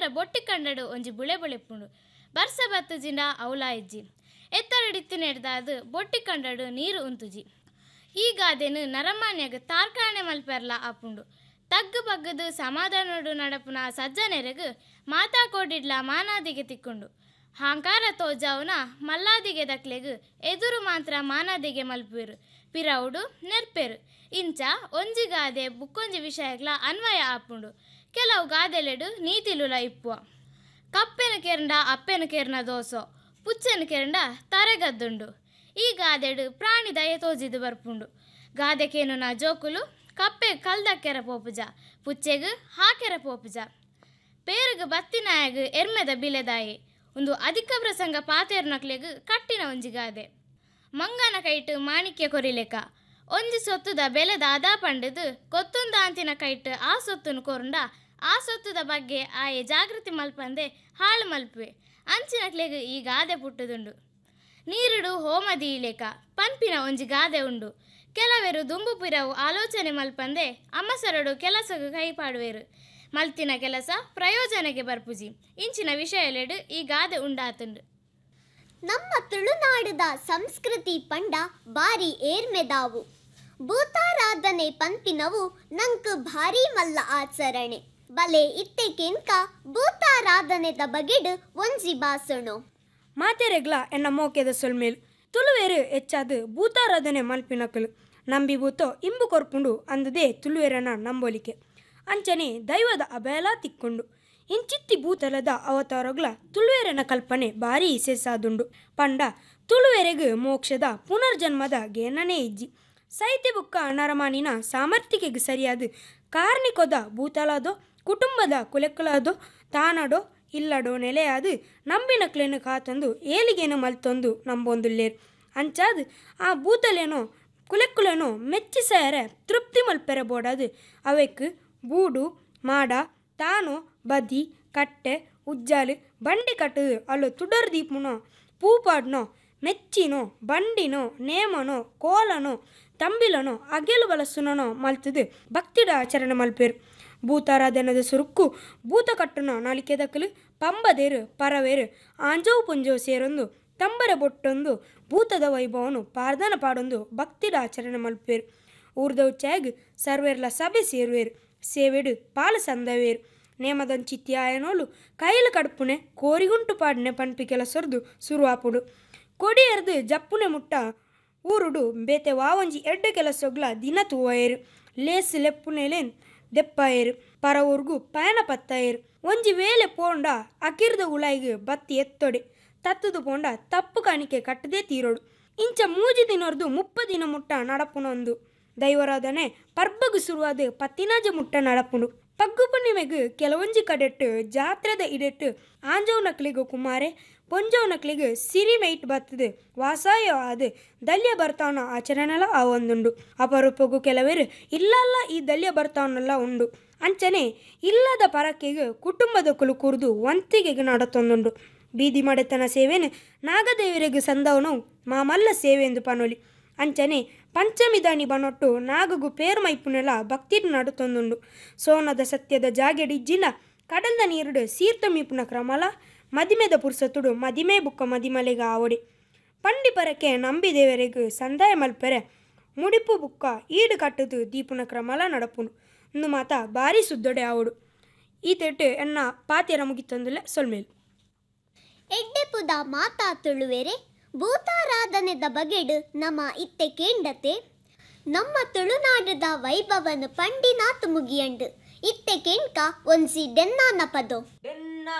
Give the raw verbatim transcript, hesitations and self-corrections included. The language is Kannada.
ಬೊಟ್ಟಿ ಕಂಡಡು ಒಂಜಿ ಬುಳೆ ಬುಳೆಪ್ಪುಂಡು. ಬರ್ಸ ಬತ್ತುಜಿಂಡ ಅವಲ ಇಜ್ಜಿ ಎತ್ತರಡಿತ್ತು ನೆಡ್ದಾದು ಬೊಟ್ಟಿ ಕಂಡಡು ನೀರು ಉಂತುಜಿ. ಈಗ ಅದೇನು ನರಮಾನ್ಯಾಗ ತಾರ್ಕಾಣೆ ಮಲ್ಪೆರ್ಲ ಆಪುಂಡು. ತಗ್ಗು ಬಗ್ಗದು ಸಮಾಧಾನೋಡು ನಡಪುನ ಸಜ್ಜನೆರೆಗು ಮಾತಾಕೋಡಿಡ್ಲ ಮಾನಾದಿಗೆ ತಿಕ್ಕೊಂಡು ಹಾಂಕಾರ ತೋಜಾವುನ ಮಲ್ಲಾದಿಗೆ ದಕ್ಲೆಗು ಎದುರು ಮಾತ್ರ ಮಾನಾದಿಗೆ ಮಲ್ಪುವೆರು ಪಿರೌಡು ನೆರ್ಪೆರು. ಇಂಚ ಒಂಜಿ ಗಾದೆ ಬುಕ್ಕೊಂಜಿ ವಿಷಯಗ್ಲ ಅನ್ವಯ ಆಪುಂಡು. ಕೆಲವು ಗಾದೆಲೆಡು ನೀತಿಲುಲ ಇಪ್ಪುವ. ಕಪ್ಪೆನ ಕೆರಂಡ ಅಪ್ಪೆನ ಕೆರ್ನ ದೋಸೋ ಪುಚ್ಚೆನ ಕೆರಂಡ ತರೆಗದ್ದುಂಡು. ಈ ಗಾದೆಡು ಪ್ರಾಣಿ ದಯ ತೋಜಿದು ಬರ್ಪುಂಡು. ಗಾದೆಕೇನು ನಾ ಜೋಕುಲು ಕಪ್ಪೆ ಕಲ್ದಕ್ಕೆರ ಪೋಪುಜ ಪುಚ್ಚೆಗು ಹಾಕೆರ ಪೋಪುಜ. ಪೇರುಗು ಬತ್ತಿನಾಯಗು ಎರ್ಮೆದ ಬಿಲೆದಾಯಿ ಒಂದು ಅಧಿಕ ಪ್ರಸಂಗ ಪಾತೇರ್ನಕ್ಲೆಗು ಕಟ್ಟಿನ ಒಂಜಿ ಗಾದೆ. ಮಂಗನ ಕೈಟು ಮಾಣಿಕ್ಯ ಕೊರಿಲೆಕ ಒಂಜಿ ಸೊತ್ತುದ ಬೆಲೆದ ಅದಾ ಪಂಡದು ಕೊತ್ತುಂದ ಅಂತಿನ ಕೈಟ್ ಆ ಸೊತ್ತುನು ಕೊರಂಡ ಆ ಸೊತ್ತುದ ಬಗ್ಗೆ ಆಯೆ ಜಾಗೃತಿ ಮಲ್ಪಂದೆ ಹಾಳು ಮಲ್ಪುವೆ ಅಂಚಿನಕ್ಲೆಗು ಈ ಗಾದೆ ಪುಟ್ಟುದುಂಡು. ನೀರುಡು ಹೋಮದಿ ಇಲೆಕ ಪನ್ಪಿನ ಒಂಜಿ ಗಾದೆ ಉಂಡು. ಕೆಲವೆರು ದುಂಬು ಪಿರವು ಆಲೋಚನೆ ಮಲ್ಪಂದೆ ಅಮ್ಮಸರಡು ಕೆಲಸಗೂ ಕೈಪಾಡುವೆರು. ಮಲ್ತಿನ ಕೆಲಸ ಪ್ರಯೋಜನಕ್ಕೆ ಬರ್ಪುಜಿ ಇಂಚಿನ ವಿಷಯಲೆಡು ಈ ಗಾದೆ ಉಂಡಾತುಂಡು. ನಮ್ಮ ತುಳುನಾಡುದ ಸಂಸ್ಕೃತಿ ಪಂಡ ಬಾರಿ ಏರ್ಮೆದಾವು. ಭೂತಾರಾಧನೆ ಪಂಪಿನವು ನಂಕು ಭಾರಿ ಮಲ್ಲ ಆಚರಣೆ. ಬಲೆ ಇತ್ತೆ ಕೆನ್ಕ ಭೂತಾರಾಧನೆದ ಬಗೆಡು ಒಂಜಿ ಬಾಸುಣು ಮಾತೆರೆಗ್ಲ ಎನ್ನ ಮೋಕೆದ ಸೊಲ್ಮೇಲು ತುಳುವೇರು ಹೆಚ್ಚಾದು ಭೂತಾರಾಧನೆ ಮಲ್ಪಿನಕಲು ನಂಬಿ ಭೂತೋ ಇಂಬು ಕೊರ್ಪುಂಡು ಅಂದದೇ ತುಳುವೇರನ ನಂಬೋಲಿಕೆ. ಅಂಚನೆ ದೈವದ ಅಭಯಲ ತಿಕ್ಕೊಂಡು ಇಂಚಿತ್ತಿ ಭೂತಲದ ಅವತಾರಗ್ಲ ತುಳುವೇರನ ಕಲ್ಪನೆ ಭಾರಿ ಸೆಸಾದುಂಡು. ಪಂಡ ತುಳುವೆರೆಗು ಮೋಕ್ಷದ ಪುನರ್ಜನ್ಮದ ಗೇನನೇ ಇಜ್ಜಿ ಸಾಹಿತ್ಯ ಬುಕ್ಕ ನರಮಾನಿನ ಸಾಮರ್ಥ್ಯಕ್ಕೆ ಸರಿಯಾದ ಕಾರ್ಣಿಕೊದ ಭೂತಲದೋ ಕುಟುಂಬದ ಕುಲೆಕ್ಕಲದೋ ತಾನಡೋ ಇಲ್ಲಡೋ ನೆಲೆಯಾದು ನಂಬಿನಕ್ಲೇನು ಕಾತೊಂದು ಏಲಿಗೇನು ಮಲ್ತೊಂದು ನಂಬೊಂದುಲ್ಲೇರು. ಅಂಚಾದು ಆ ಭೂತಲೇನೋ ಕುಲೆಕ್ಕುಲೇನೋ ಮೆಚ್ಚಿಸರೆ ತೃಪ್ತಿ ಮಲ್ಪೆರೆ ಬೋಡದು ಅವಕ್ಕೆ ಬೂಡು ಮಾಡ ತಾನೋ ಬದಿ ಕಟ್ಟೆ ಉಜ್ಜಾಲು ಬಂಡಿ ಕಟ್ಟದು ಅಲ್ಲೋ ತುಡರ್ ದೀಪನೋ ಪೂಪಾಡ್ನೋ ಮೆಚ್ಚಿನೋ ಬಂಡಿನೋ ನೇಮನೋ ಕೋಲನೋ ತಂಬಿಲನೋ ಅಗೆಲು ಬಲಸುನೋ ಮಲ್ತದು ಭಕ್ತಿಡ ಆಚರಣೆ ಮಲ್ಪೇರು. ಭೂತಾರಾಧನದ ಸುರುಕ್ಕು ಭೂತ ಕಟ್ಟುನ ನಾಲಿಕೆದಕ್ಕಲು ಪಂಬದೇರು ಪರವೇರು ಆಂಜವು ಪುಂಜವು ಸೇರೊಂದು ತಂಬರ ಬೊಟ್ಟೊಂದು ಭೂತದ ವೈಭವನು ಪಾರ್ದಾನ ಪಾಡೊಂದು ಭಕ್ತಿಡ ಆಚರಣೆ ಮಲ್ಪೇರು. ಊರ್ದೌಚಾಗ್ ಸರ್ವೇರ್ಲ ಸಭೆ ಸೇರುವೇರು ಸೇವೆಡು ಪಾಲು ಸಂದವೇರು ನೇಮದಂಚಿತ್ಯಾಯನೋಲು ಕೈಲು ಕಡುಪುನೆ ಕೋರಿಗುಂಟು ಪಾಡ್ನೆ ಪನ್ಪಿ ಕೆಲಸೊರ್ದು ಸುರುವಾಪುಡು ಕೊಡಿಯರ್ದು ಜಪ್ಪುನೆ ಮುಟ್ಟ ಊರುಡು ಬೇತೆ ವಾವಂಜಿ ಎಡ್ಡೆ ಕೆಲಸೊಗ್ಲ ದಿನ ತೂವಯರು ಲೇಸು ಲೆಪ್ಪುನೆಲೇನ್ ದೆಪ್ಪಾಯರು ಪರ ಊರ್ಗು ಪಯಣ ಪತ್ತಾಯರು ಒಂಜಿ ವೇಳೆ ಪೋಂಡ ಅಕಿರ್ದ ಉಳಾಯಿಗೆ ಬತ್ತಿ ಎತ್ತೊಡೆ ತತ್ತದು ಪೋಂಡ ತಪ್ಪು ಕಾಣಿಕೆ ಕಟ್ಟದೇ ತೀರೋಡು. ಇಂಚ ಮೂಜಿ ದಿನರ್ದು ಮುಪ್ಪ ದಿನ ಮುಟ್ಟ ನಡಪುನೊಂದು ದೈವರಾಧನೆ ಪರ್ಬಗು ಸುರುವಾದ ಪತ್ತಿನಾಜ ಮುಟ್ಟ ನಡಪುಂಡು. ಪಗ್ಗು ಪುಣ್ಣಿಮೆಗು ಕೆಲವೊಂಜಿ ಕಡೆಟ್ಟು ಜಾತ್ರೆದ ಇಡೆಟ್ಟು ಆಂಜವನಕ್ಲಿಗು ಕುಮಾರೆ ಪೊಂಜವನಕ್ಲಿಗು ಸಿರಿ ಮೈಟ್ ಬರ್ತದೆ ವಾಸಾಯ ಆದು ದಲ್ಯ ಬರ್ತಾವನ ಆಚರಣೆಲ್ಲ ಆ ಒಂದುಂಡು. ಅಪರೂಪಗೂ ಕೆಲವೇರು ಇಲ್ಲಲ್ಲ ಈ ದಲ್ಯ ಬರ್ತಾವನೆಲ್ಲ ಉಂಡು. ಅಂಚನೆ ಇಲ್ಲದ ಪರಕೆಗೆ ಕುಟುಂಬದ ಕುಲು ಕೂರ್ದು ಒಂತಿಗೆಗೆ ನಡತೊಂದುಂಡು. ಬೀದಿ ಮಡೆತನ ಸೇವೆನು ನಾಗದೇವರಿಗೆ ಸಂದವನು ಮಾಮಲ್ಲ ಸೇವೆ ಎಂದು ಪನೋಲಿ. ಅಂಚನೆ ಪಂಚಮಿ ದಾನಿ ಬನೊಟ್ಟು ನಾಗಗೂ ಪೇರು ಮೈಪುನೆಲ್ಲ ಭಕ್ತಿ ನಡುತ್ತೊಂದುಂಡು. ಸೋನದ ಸತ್ಯದ ಜಾಗೆಡಿಜ್ಜಿನ ಕಡಲ್ದ ನೀರುಡು ಸೀರ್ತ ಮೀಪುನ ಕ್ರಮಲ ಮದಿಮೆದ ಪುರ್ಸತುಡು ಮದಿಮೆ ಬುಕ್ಕ ಮದಿಮಲೆಗ ಆವಡಿ ಪಂಡಿ ಪರಕೆ ನಂಬಿ ದೇವರೆಗೂ ಸಂದಾಯ ಮಲ್ಪೆರೆ ಮುಡಿಪು ಬುಕ್ಕ ಈಡು ಕಟ್ಟದು ದೀಪುನ ಕ್ರಮಲ ನಡಪುನು ಒಂದು ಮಾತ ಭಾರಿ ಸುದ್ದೊಡೆ ಆವಡು. ಈ ತೆಟ್ಟು ಎನ್ನ ಪಾತಿಯರ ಮುಗಿತಂದುಲೆ ಸೊಲ್ಮೇಲು ಎಡ್ಡೆಪುದ ಮಾತಾ ತುಳುವೆರೆ ಭೂತಾರಾಧನೆದ ಬಗೆಡು ನಮ್ಮ ಇತ್ತೆ ಕೇಂಡತೆ ನಮ್ಮ ತುಳುನಾಡದ ವೈಭವನು ಪಂಡಿನಾತು ಮುಗಿಯಂಡು ಇತ್ತೆ ಕೇಂಕ ಒಂಜಿ ಡೆನ್ನಾನ ಪದೋ.